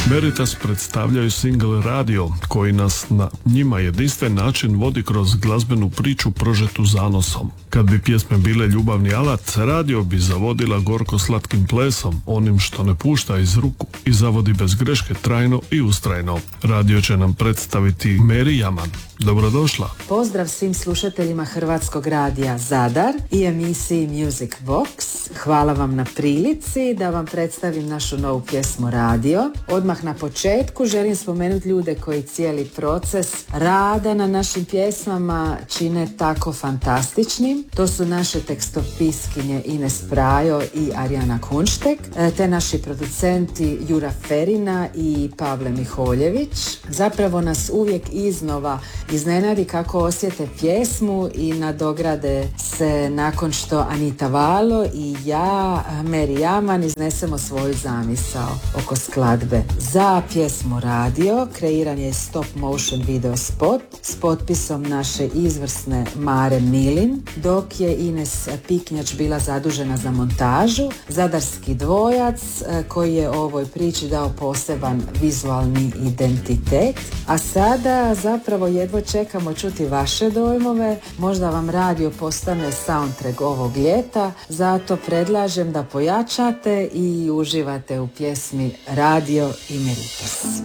Veritas predstavljaju single Radio, koji nas na njima jedinstven način vodi kroz glazbenu priču prožetu zanosom. Kad bi pjesme bile ljubavni alat, radio bi zavodila gorko slatkim plesom, onim što ne pušta iz ruku i zavodi bez greške trajno i ustrajno. Radio će nam predstaviti Meri Jaman. Dobrodošla. Pozdrav svim slušateljima Hrvatskog radija Zadar i emisiji Music Box. Hvala vam na prilici da vam predstavim našu novu pjesmu Radio. Odmah na početku želim spomenuti ljude koji cijeli proces rada na našim pjesmama čine tako fantastičnim. To su naše tekstopiskinje Ines Prajo i Arijana Kunštek, te naši producenti Jura Ferina i Pavle Miholjević. Zapravo nas uvijek iznova iznenadi kako osjete pjesmu i nadograde se nakon što Anita Valo i ja, Meri Jaman, iznesemo svoju zamisao oko skladbe. Za pjesmu Radio kreiran je stop motion video spot s potpisom naše izvrsne Mare Milin, dok je Ines Piknjač bila zadužena za montažu, zadarski dvojac koji je ovoj priči dao poseban vizualni identitet. A sada zapravo jedva čekamo čuti vaše dojmove, možda vam radio postane soundtrack ovog ljeta, zato predlažem da pojačate i uživate u pjesmi Radio Emeritus.